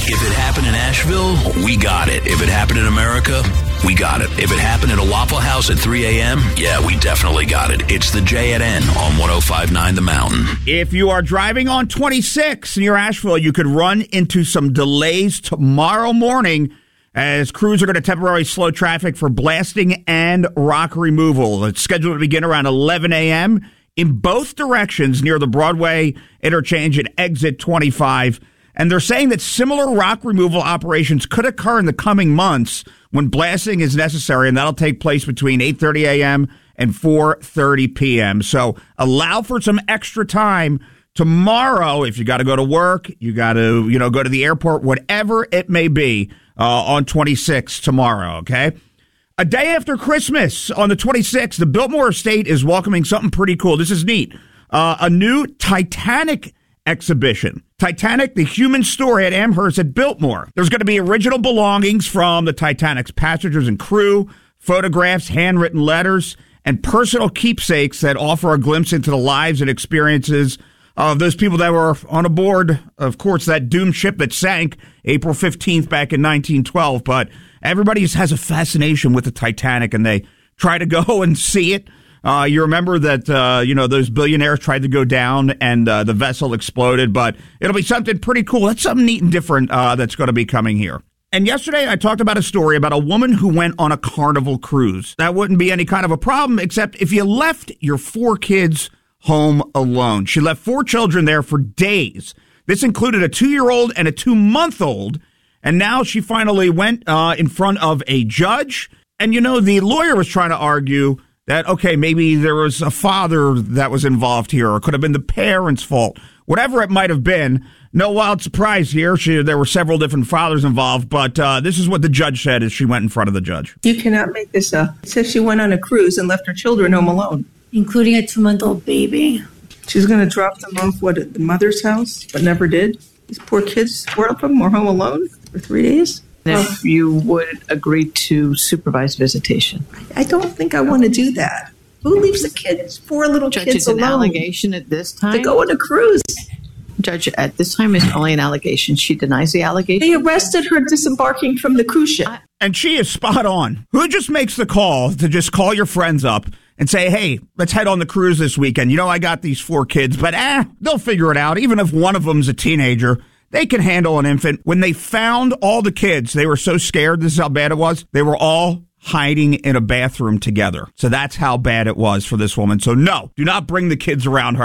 If it happened in Asheville, we got it. If it happened in America, we got it. If it happened at a Waffle House at 3 a.m., yeah, we definitely got it. It's the J at N on 105.9 The Mountain. If you are driving on 26 near Asheville, you could run into some delays tomorrow morning as crews are going to temporarily slow traffic for blasting and rock removal. It's scheduled to begin around 11 a.m. in both directions near the Broadway interchange and exit 25. And they're saying that similar rock removal operations could occur in the coming months when blasting is necessary, and that'll take place between 8:30 a.m. and 4:30 p.m. So allow for some extra time tomorrow if you got to go to work, you got to go to the airport, whatever it may be, on 26 tomorrow, okay? A day after Christmas, on the 26th, the Biltmore Estate is welcoming something pretty cool. This is neat. A new Titanic exhibition. Titanic, the human story at Amherst at Biltmore. There's going to be original belongings from the Titanic's passengers and crew, photographs, handwritten letters, and personal keepsakes that offer a glimpse into the lives and experiences of those people that were on aboard, of course, that doomed ship that sank April 15th back in 1912. But everybody has a fascination with the Titanic, and they try to go and see it. You remember that, those billionaires tried to go down and the vessel exploded, but it'll be something pretty cool. That's something neat and different that's going to be coming here. And yesterday I talked about a story about a woman who went on a Carnival cruise. That wouldn't be any kind of a problem, except if you left your 4 kids home alone. She left 4 children there for days. This included a 2-year-old and a 2-month-old. And now she finally went in front of a judge. And, the lawyer was trying to argue that, okay, maybe there was a father that was involved here, or it could have been the parents' fault. Whatever it might have been, no wild surprise here. There were several different fathers involved, but this is what the judge said as she went in front of the judge. You cannot make this up. It says she went on a cruise and left her children home alone. Including a 2-month-old baby. She's going to drop them off, at the mother's house, but never did? These poor kids, 4 of them, were home alone for 3 days? If you would agree to supervised visitation. I don't think I want to do that. Who leaves the kids, 4 little Judge, kids it's alone? An allegation at this time. To go on a cruise. Judge, at this time, it's only an allegation. She denies the allegation. They arrested her disembarking from the cruise ship. And she is spot on. Who just makes the call to just call your friends up and say, hey, let's head on the cruise this weekend. I got these 4 kids, but they'll figure it out. Even if one of them's a teenager, they can handle an infant. When they found all the kids, they were so scared. This is how bad it was. They were all hiding in a bathroom together. So that's how bad it was for this woman. So no, do not bring the kids around her.